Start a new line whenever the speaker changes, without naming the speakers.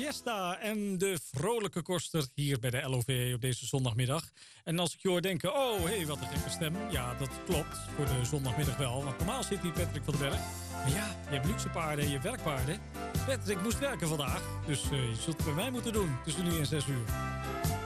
Fiesta en de vrolijke koster hier bij de LOV op deze zondagmiddag. En als ik je hoor denken, oh, hé, wat een gekke stem. Ja, dat klopt, voor de zondagmiddag wel. Want normaal zit hier Patrick van den Berg. Maar ja, je hebt luxe paarden en je werkpaarden. Patrick moest werken vandaag, dus je zult het bij mij moeten doen tussen nu en 6 uur.